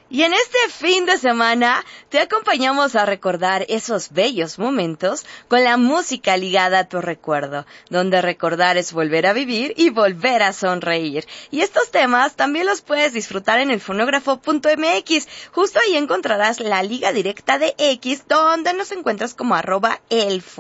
Y en este fin de semana te acompañamos a recordar esos bellos momentos con la música ligada a tu recuerdo, donde recordar es volver a vivir y volver a sonreír. Y estos temas también los puedes disfrutar en el fonógrafo.mx. Justo ahí encontrarás la liga directa de X, donde nos encuentras como @elfo.